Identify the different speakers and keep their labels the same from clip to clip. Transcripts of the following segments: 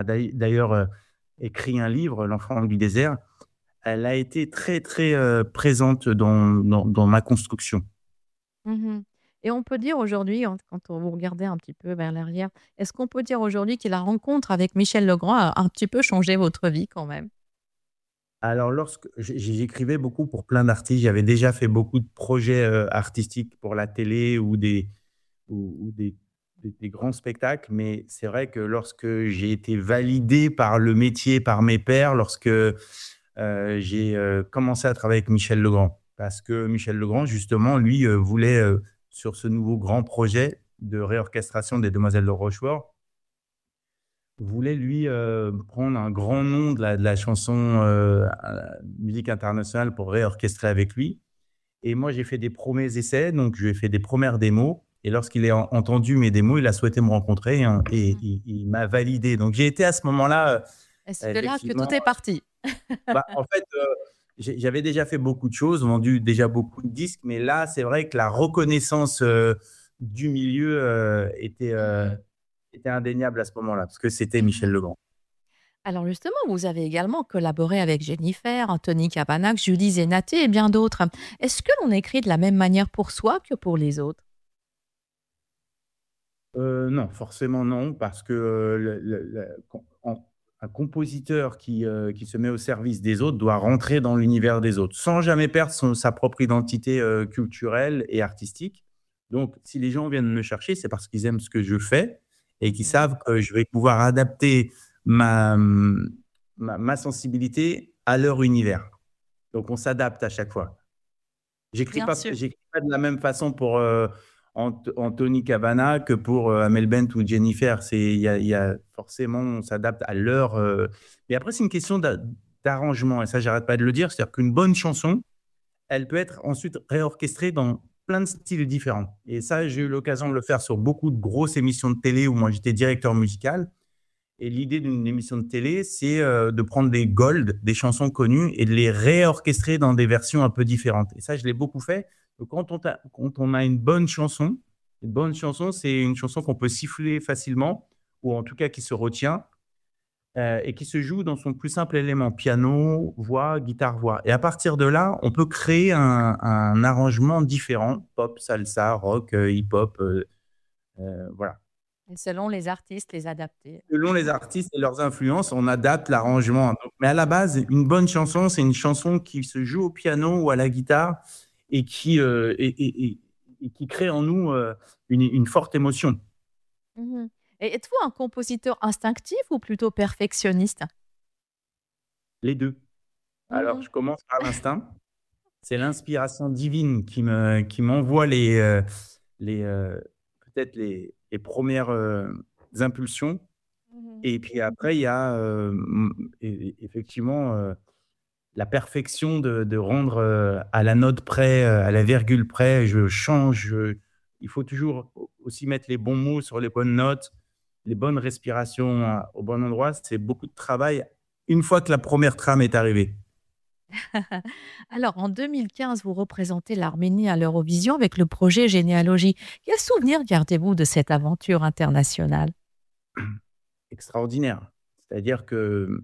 Speaker 1: d'ailleurs écrit un livre, L'Enfant du désert. Elle a été très, très présente dans ma construction.
Speaker 2: Mmh. Et on peut dire aujourd'hui, quand on vous regardez un petit peu vers l'arrière, est-ce qu'on peut dire aujourd'hui que la rencontre avec Michel Legrand a un petit peu changé votre vie quand même?
Speaker 1: Alors lorsque j'écrivais beaucoup pour plein d'artistes, j'avais déjà fait beaucoup de projets, artistiques pour la télé ou des grands spectacles, mais c'est vrai que lorsque j'ai été validé par le métier, par mes pairs, lorsque, j'ai, commencé à travailler avec Michel Legrand. Parce que Michel Legrand justement, lui, voulait, sur ce nouveau grand projet de réorchestration des Demoiselles de Rochefort, voulait lui, prendre un grand nom de la chanson, musique internationale pour réorchestrer avec lui. Et moi, j'ai fait des premiers essais, donc je lui ai fait des premières démos. Et lorsqu'il a entendu mes démos, il a souhaité me rencontrer, hein, et
Speaker 2: Mmh.
Speaker 1: il m'a validé. Donc j'ai été à ce moment-là,
Speaker 2: Et c'est de là que
Speaker 1: effectivement,
Speaker 2: tout est parti.
Speaker 1: bah, en fait, j'avais déjà fait beaucoup de choses, vendu déjà beaucoup de disques, mais là, c'est vrai que la reconnaissance, du milieu,
Speaker 2: Mmh.
Speaker 1: était indéniable à ce moment-là, parce que c'était Michel
Speaker 2: Mmh.
Speaker 1: Legrand.
Speaker 2: Alors justement, vous avez également collaboré avec Jennifer, Anthony Cabanach, Judy Zenati et bien d'autres. Est-ce que l'on écrit de la même manière pour soi que pour les autres?
Speaker 1: Non, forcément non, parce que, un compositeur qui se met au service des autres doit rentrer dans l'univers des autres, sans jamais perdre sa propre identité, culturelle et artistique. Donc si les gens viennent me chercher, c'est parce qu'ils aiment ce que je fais et qu'ils
Speaker 2: Mmh.
Speaker 1: savent que je vais pouvoir adapter ma, mmh, ma sensibilité à leur univers. Donc on s'adapte à chaque fois.
Speaker 2: Bien sûr.
Speaker 1: J'écris pas de la même façon pour, Anthony Cavana que pour, Amel Bent ou Jennifer. Il y a forcément, on s'adapte à leur, mais après c'est une question d'arrangement et ça j'arrête pas de le dire. C'est-à-dire qu'une bonne chanson, elle peut être ensuite réorchestrée dans plein de styles différents et ça, j'ai eu l'occasion de le faire sur beaucoup de grosses émissions de télé où moi j'étais directeur musical. Et l'idée d'une émission de télé, c'est, de prendre des golds, des chansons connues et de les réorchestrer dans des versions un peu différentes. Et ça, je l'ai beaucoup fait. Donc quand on a une bonne chanson, c'est une chanson qu'on peut siffler facilement ou en tout cas qui se retient, et qui se joue dans son plus simple élément: piano, voix, guitare, voix. Et à partir de là, on peut créer un arrangement différent, pop, salsa, rock, hip-hop, voilà.
Speaker 2: Et selon les artistes, les adapter.
Speaker 1: Selon les artistes et leurs influences, on adapte l'arrangement. Donc mais à la base, une bonne chanson, c'est une chanson qui se joue au piano ou à la guitare et et qui crée en nous, une forte émotion.
Speaker 2: Mmh. Et êtes-vous un compositeur instinctif ou plutôt perfectionniste?
Speaker 1: Les 2. Alors
Speaker 2: Mmh.
Speaker 1: je commence par l'instinct. C'est l'inspiration divine qui m'envoie les, peut-être les 1res, impulsions.
Speaker 2: Mmh.
Speaker 1: Et puis après, il y a, effectivement, la perfection de rendre, à la note près, à la virgule près. Je change, il faut toujours aussi mettre les bons mots sur les bonnes notes, les bonnes respirations au bon endroit. C'est beaucoup de travail une fois que la première trame est arrivée.
Speaker 2: Alors en 2015, vous représentez l'Arménie à l'Eurovision avec le projet Généalogie. Quel souvenir gardez-vous de cette aventure internationale?
Speaker 1: Extraordinaire. C'est-à-dire que,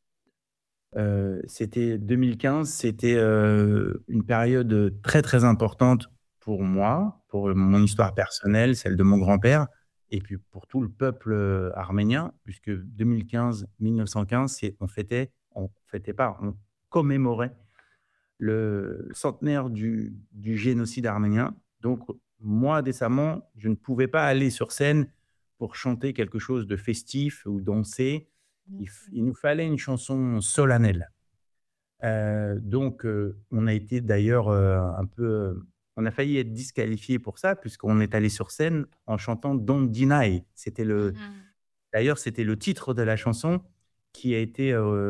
Speaker 1: c'était 2015, c'était, une période très, très importante pour moi, pour mon histoire personnelle, celle de mon grand-père et puis pour tout le peuple, arménien puisque 2015, c'est on fêtait pas, on commémorait le centenaire du génocide arménien. Donc moi, décemment, je ne pouvais pas aller sur scène pour chanter quelque chose de festif ou danser.
Speaker 2: Bien sûr.
Speaker 1: Il nous fallait une chanson solennelle. Donc on a été d'ailleurs, un peu, on a failli être disqualifiés pour ça puisqu'on est allé sur scène en chantant Don't Deny.
Speaker 2: Mmh.
Speaker 1: C'était le titre de la chanson qui a été,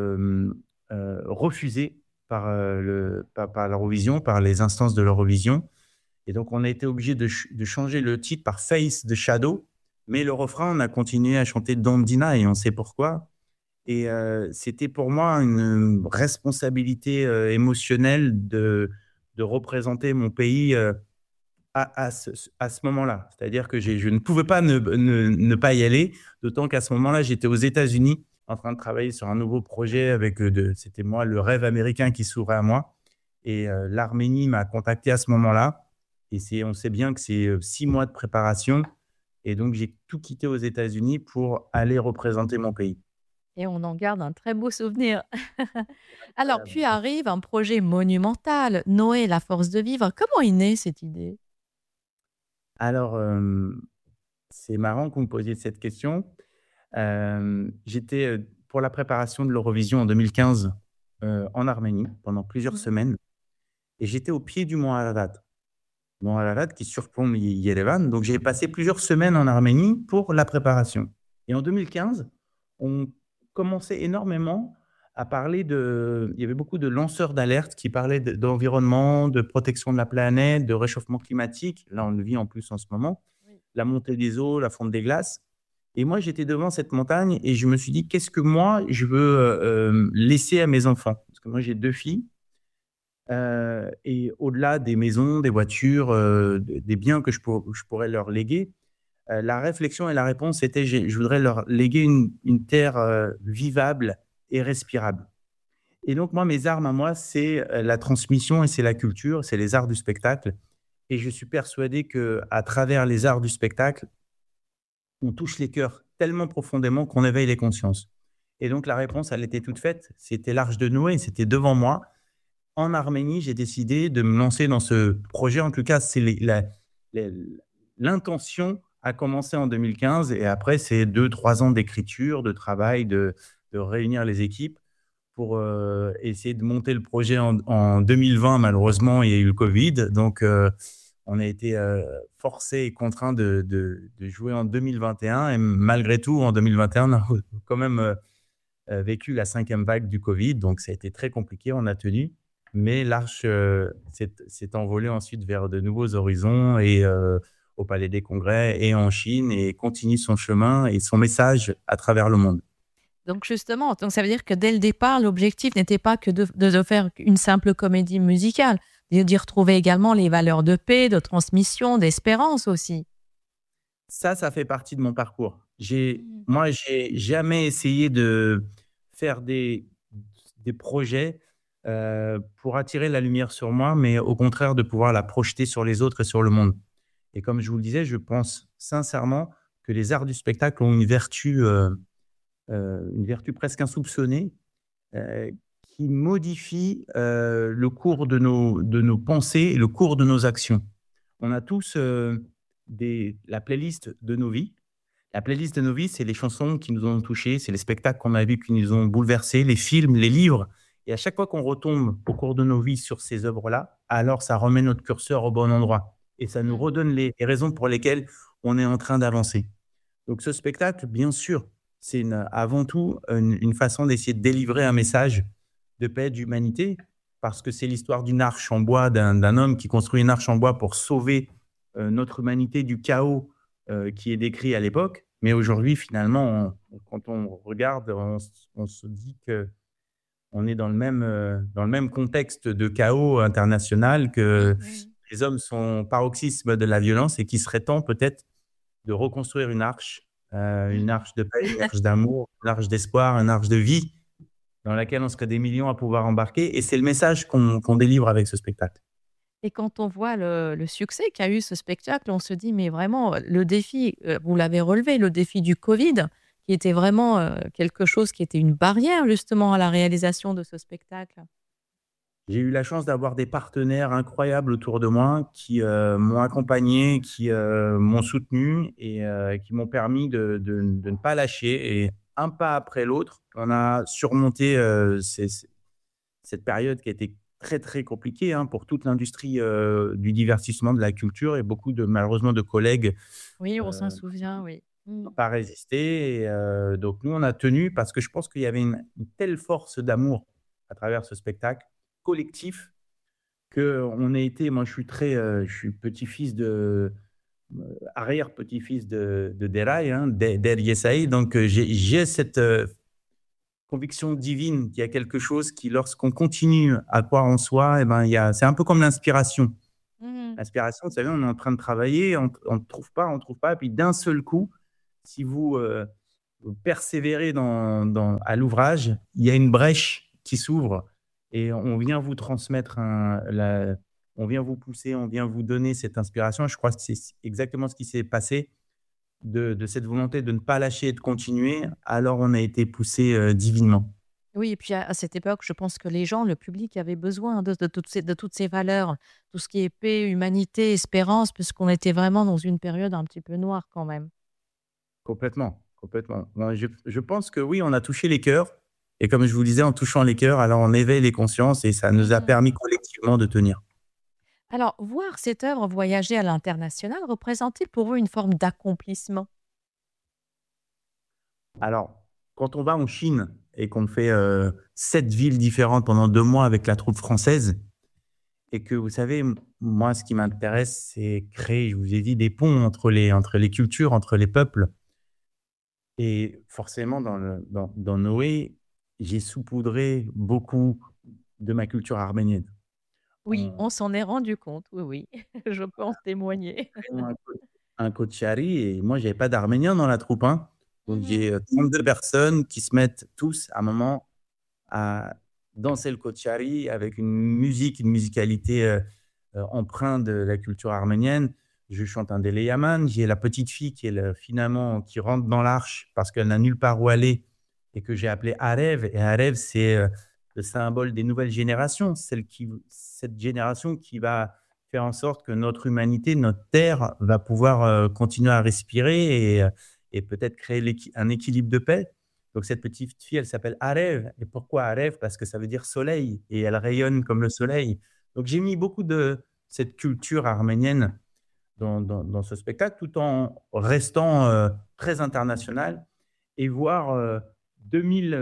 Speaker 1: refusé par l'Eurovision, par les instances de l'Eurovision et donc on a été obligé de changer le titre par Face the Shadow, mais le refrain, on a continué à chanter Don't Deny et on sait pourquoi. Et c'était pour moi une responsabilité, émotionnelle de représenter mon pays, à ce moment-là. C'est-à-dire que je ne pouvais pas ne pas y aller, d'autant qu'à ce moment-là, j'étais aux États-Unis en train de travailler sur un nouveau projet c'était moi, le rêve américain qui s'ouvrait à moi. Et l'Arménie m'a contacté à ce moment-là. Et on sait bien que c'est 6 mois de préparation. Et donc, j'ai tout quitté aux États-Unis pour aller représenter mon pays.
Speaker 2: Et on en garde un très beau souvenir. Alors, puis arrive un projet monumental, Noé, la force de vivre. Comment est née cette idée?
Speaker 1: Alors, c'est marrant que vous me posiez cette question. J'étais pour la préparation de l'Eurovision en 2015 en Arménie pendant plusieurs
Speaker 2: Mmh.
Speaker 1: semaines. Et j'étais au pied du mont Ararat. Mont Ararat qui surplombe Yerevan. Donc, j'ai passé plusieurs semaines en Arménie pour la préparation. Et en 2015, on commençait énormément à parler il y avait beaucoup de lanceurs d'alerte qui parlaient d'environnement, de protection de la planète, de réchauffement climatique. Là, on le vit en plus en ce moment.
Speaker 2: Oui.
Speaker 1: La montée des eaux, la fonte des glaces. Et moi, j'étais devant cette montagne et je me suis dit, qu'est-ce que moi, je veux laisser à mes enfants? Parce que moi, j'ai 2 filles. Et au-delà des maisons, des voitures, des biens que je pourrais leur léguer, la réflexion et la réponse était je voudrais leur léguer une terre vivable et respirable. Et donc, moi, mes armes à moi, c'est la transmission et c'est la culture, c'est les arts du spectacle. Et je suis persuadé qu'à travers les arts du spectacle, on touche les cœurs tellement profondément qu'on éveille les consciences. Et donc, la réponse, elle était toute faite. C'était l'Arche de Noé, c'était devant moi. En Arménie, j'ai décidé de me lancer dans ce projet. En tout cas, l'intention a commencé en 2015 et après, c'est 2-3 ans d'écriture, de travail, de réunir les équipes pour essayer de monter le projet en 2020. Malheureusement, il y a eu le Covid. Donc, on a été forcé et contraint de jouer en 2021. Et malgré tout, en 2021, on a quand même vécu la 5e vague du Covid. Donc, ça a été très compliqué. On a tenu. Mais l'Arche s'est envolée ensuite vers de nouveaux horizons et au Palais des Congrès et en Chine et continue son chemin et son message à travers le monde.
Speaker 2: Donc justement, donc ça veut dire que dès le départ, l'objectif n'était pas que de faire une simple comédie musicale, d'y retrouver également les valeurs de paix, de transmission, d'espérance aussi.
Speaker 1: Ça fait partie de mon parcours.
Speaker 2: Mmh.
Speaker 1: Moi, j'ai jamais essayé de faire des projets pour attirer la lumière sur moi, mais au contraire de pouvoir la projeter sur les autres et sur le monde. Et comme je vous le disais, je pense sincèrement que les arts du spectacle ont une vertu presque insoupçonnée qui modifie le cours de nos pensées et le cours de nos actions. On a tous la playlist de nos vies. La playlist de nos vies, c'est les chansons qui nous ont touchés, c'est les spectacles qu'on a vus qui nous ont bouleversés, les films, les livres. Et à chaque fois qu'on retombe au cours de nos vies sur ces œuvres-là, alors ça remet notre curseur au bon endroit. Et ça nous
Speaker 2: Mmh.
Speaker 1: redonne les raisons pour lesquelles on est en train d'avancer. Donc ce spectacle, bien sûr, c'est avant tout une façon d'essayer de délivrer un message de paix, d'humanité, parce que c'est l'histoire d'une arche en bois, d'un homme qui construit une arche en bois pour sauver notre humanité du chaos qui est décrit à l'époque. Mais aujourd'hui, finalement, quand on regarde, on se dit qu'on est dans le même contexte de chaos international,
Speaker 2: Oui,
Speaker 1: que
Speaker 2: oui.
Speaker 1: les hommes sont paroxysme de la violence et qu'il serait temps peut-être de reconstruire une arche de paix, une arche d'amour, une arche d'espoir, une arche de vie dans laquelle on serait des millions à pouvoir embarquer. Et c'est le message qu'on délivre avec ce spectacle.
Speaker 2: Et quand on voit le succès qu'a eu ce spectacle, on se dit, mais vraiment, le défi, vous l'avez relevé, le défi du Covid, qui était vraiment quelque chose qui était une barrière justement à la réalisation de ce spectacle.
Speaker 1: J'ai eu la chance d'avoir des partenaires incroyables autour de moi qui m'ont accompagné, qui m'ont soutenu et qui m'ont permis de ne pas lâcher. Et un pas après l'autre, on a surmonté cette période qui a été très, très compliquée pour toute l'industrie du divertissement, de la culture et beaucoup malheureusement, de collègues
Speaker 2: Oui, on s'en
Speaker 1: euh,
Speaker 2: souvient, oui. Mmh.
Speaker 1: n'ont pas résisté. Et, donc, nous, on a tenu parce que je pense qu'il y avait une telle force d'amour à travers ce spectacle collectif qu'on a été. Moi, je suis petit-fils arrière-petit-fils de Deray, Der Yesaï. Donc, j'ai cette conviction divine qu'il y a quelque chose qui, lorsqu'on continue à croire en soi, c'est un peu comme l'inspiration.
Speaker 2: Mmh.
Speaker 1: L'inspiration, vous savez, on est en train de travailler, on ne trouve pas, et puis d'un seul coup, si vous persévérez à l'ouvrage, il y a une brèche qui s'ouvre et on vient vous transmettre on vient vous pousser, on vient vous donner cette inspiration. Je crois que c'est exactement ce qui s'est passé de cette volonté de ne pas lâcher et de continuer. Alors on a été poussé divinement.
Speaker 2: Oui et puis à cette époque, je pense que les gens, le public avait besoin de toutes ces valeurs, tout ce qui est paix, humanité, espérance, puisqu'on était vraiment dans une période un petit peu noire quand même.
Speaker 1: Complètement, complètement. Ouais, je pense que oui, on a touché les cœurs et comme je vous le disais, en touchant les cœurs, alors on éveille les consciences et ça nous a
Speaker 2: Mmh.
Speaker 1: permis collectivement de tenir.
Speaker 2: Alors, voir cette œuvre voyager à l'international représente-t-il pour vous une forme d'accomplissement?
Speaker 1: Alors, quand on va en Chine et qu'on fait, 7 villes différentes pendant 2 mois avec la troupe française et que vous savez, moi, ce qui m'intéresse, c'est créer, je vous ai dit, des ponts entre les cultures, entre les peuples et forcément dans Noé, j'ai saupoudré beaucoup de ma culture arménienne.
Speaker 2: Oui, on s'en est rendu compte, oui, oui, je peux en témoigner.
Speaker 1: Un kontchari et moi, j'avais pas d'Arméniens dans la troupe, hein. Donc
Speaker 2: Mmh.
Speaker 1: j'ai, 32 personnes qui se mettent tous à un moment à danser le kontchari avec une musicalité, empreinte de la culture arménienne. Je chante un Délé Yaman. J'ai la petite fille qui est finalement qui rentre dans l'arche parce qu'elle n'a nulle part où aller et que j'ai appelée Arev. Et Arev, c'est le symbole des nouvelles générations, cette génération qui va faire en sorte que notre humanité, notre terre, va pouvoir continuer à respirer et peut-être créer un équilibre de paix. Donc cette petite fille, elle s'appelle Arev. Et pourquoi Arev? Parce que ça veut dire soleil et elle rayonne comme le soleil. Donc j'ai mis beaucoup de cette culture arménienne dans ce spectacle tout en restant très international et voir 2000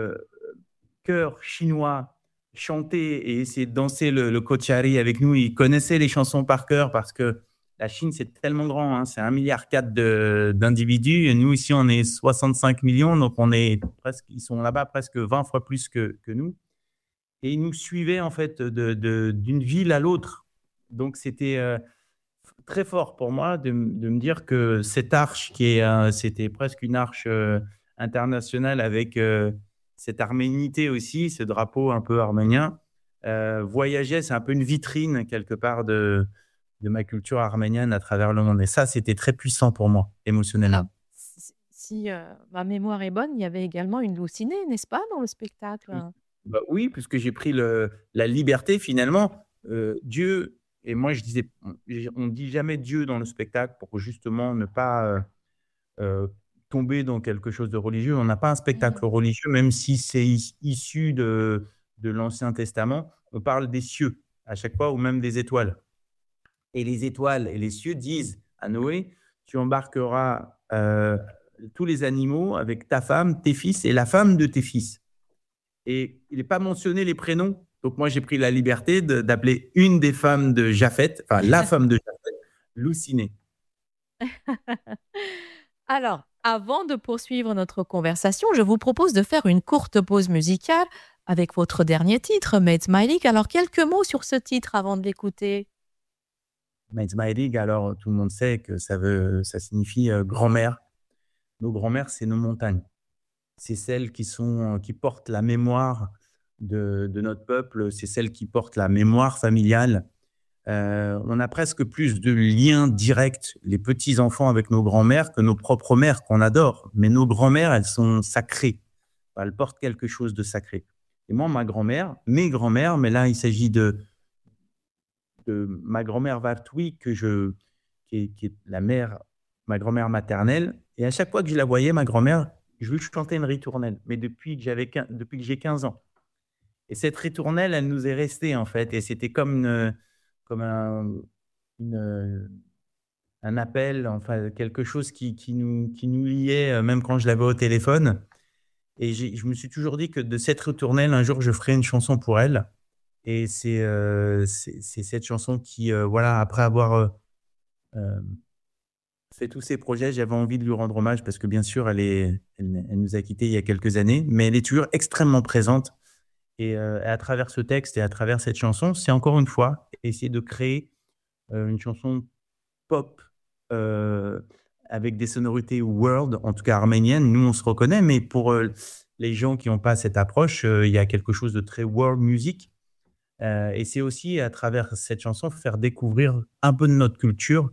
Speaker 1: chœurs chinois chanter et essayer de danser le kochari avec nous. Ils connaissaient les chansons par cœur parce que la Chine, c'est tellement grand, hein, c'est 1,4 milliard d'individus. Et nous, ici, on est 65 millions, donc ils sont là-bas presque 20 fois plus que nous. Et ils nous suivaient, en fait, d'une ville à l'autre. Donc, c'était très fort pour moi de me dire que cette arche c'était presque une arche internationale avec cette arménité aussi, ce drapeau un peu arménien, voyageait, c'est un peu une vitrine quelque part de ma culture arménienne à travers le monde. Et ça, c'était très puissant pour moi,
Speaker 2: Alors,
Speaker 1: émotionnellement.
Speaker 2: si ma mémoire est bonne, il y avait également une Loucinée, n'est-ce pas, dans le spectacle?
Speaker 1: Oui. Bah, oui, puisque j'ai pris la liberté finalement. Dieu, et moi je disais, on dit jamais Dieu dans le spectacle pour justement ne pas tomber dans quelque chose de religieux. On n'a pas un spectacle
Speaker 2: Mmh.
Speaker 1: religieux, même si c'est issu de l'Ancien Testament. On parle des cieux à chaque fois ou même des étoiles. Et les étoiles et les cieux disent à Noé, tu embarqueras tous les animaux avec ta femme, tes fils et la femme de tes fils. Et il n'est pas mentionné les prénoms. Donc moi, j'ai pris la liberté d'appeler une des femmes de Japheth, enfin la femme de Japheth, Loucinée.
Speaker 2: Alors, avant de poursuivre notre conversation, je vous propose de faire une courte pause musicale avec votre dernier titre, Made Smiley. Alors, quelques mots sur ce titre avant de l'écouter.
Speaker 1: Maidsmailig, alors tout le monde sait que ça signifie grand-mère. Nos grands-mères, c'est nos montagnes. C'est celles qui portent la mémoire de notre peuple, c'est celles qui portent la mémoire familiale. On a presque plus de liens directs, les petits-enfants avec nos grands-mères, que nos propres mères qu'on adore. Mais nos grands-mères, elles sont sacrées. Elles portent quelque chose de sacré. Et moi, mes grands-mères, mais là, il s'agit de ma grand-mère Vartoui, qui est ma grand-mère maternelle. Et à chaque fois que je la voyais, ma grand-mère, je lui chantais une ritournelle, mais depuis que j'ai 15 ans. Et cette ritournelle, elle nous est restée, en fait. Et c'était comme une, un appel, enfin, quelque chose qui nous liait, même quand je l'avais au téléphone. Et je me suis toujours dit que de cette ritournelle, un jour, je ferai une chanson pour elle. Et c'est cette chanson qui, voilà, après avoir euh, fait tous ces projets, j'avais envie de lui rendre hommage parce que bien sûr, elle nous a quittés il y a quelques années, mais elle est toujours extrêmement présente. Et à travers ce texte et à travers cette chanson, c'est encore une fois essayer de créer une chanson pop, euh, avec des sonorités world, en tout cas arméniennes. Nous, on se reconnaît, mais pour les gens qui n'ont pas cette approche, il y a quelque chose de très world music. Et c'est aussi à travers cette chanson faire découvrir un peu de notre culture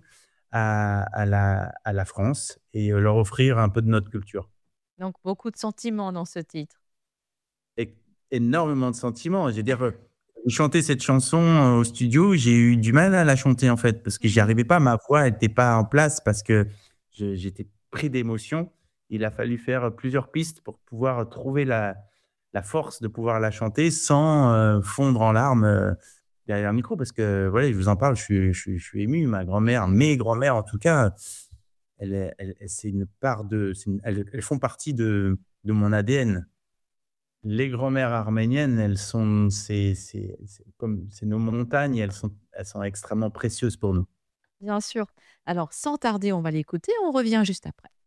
Speaker 1: à la France et leur offrir un peu de notre culture.
Speaker 2: Donc beaucoup de sentiments dans ce titre.
Speaker 1: É énormément de sentiments. Je veux dire, chanter cette chanson, au studio, j'ai eu du mal à la chanter, en fait, parce que j'y
Speaker 2: Mmh.
Speaker 1: arrivais pas. Ma voix était pas en place parce que j'étais pris d'émotion. Il a fallu faire plusieurs pistes pour pouvoir trouver la force de pouvoir la chanter sans, fondre en larmes, derrière le micro. Parce que, voilà, je vous en parle, je suis ému. Ma grand-mère, mes grands-mères, en tout cas, c'est une part de c'est une elles font partie de mon ADN. Les grand-mères arméniennes, elles sont c'est comme c'est nos montagnes, elles sont extrêmement précieuses pour nous.
Speaker 2: Bien sûr. Alors sans tarder, on va l'écouter, on revient juste après.